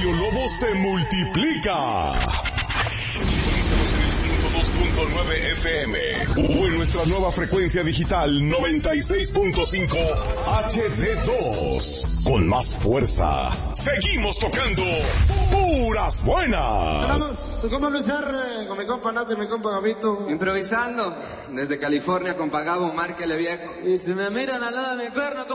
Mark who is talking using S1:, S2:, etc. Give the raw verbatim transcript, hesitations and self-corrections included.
S1: Radio Lobo se multiplica. Sintonízanos en el ciento dos punto nueve F M o en nuestra nueva frecuencia digital noventa y seis punto cinco H D dos. Con más fuerza, seguimos tocando puras buenas.
S2: Vamos, ¿cómo empezar eh, con mi compa Nate y mi compa Gabito?
S3: Improvisando, desde California con Pagabo, márquele viejo.
S4: Y si me miran al lado de mi cuerno,